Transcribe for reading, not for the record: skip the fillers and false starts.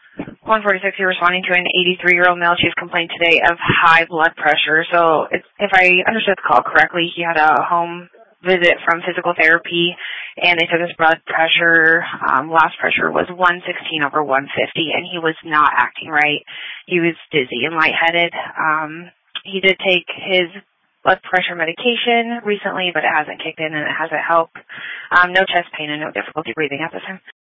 146, you're responding to an 83-year-old male chief complaint today of high blood pressure. So if I understood the call correctly, he had a home visit from physical therapy, and they took his blood pressure. Last pressure was 116/150, and he was not acting right. He was dizzy and lightheaded. He did take his blood pressure medication recently, but it hasn't kicked in and it hasn't helped. No chest pain and no difficulty breathing at this time.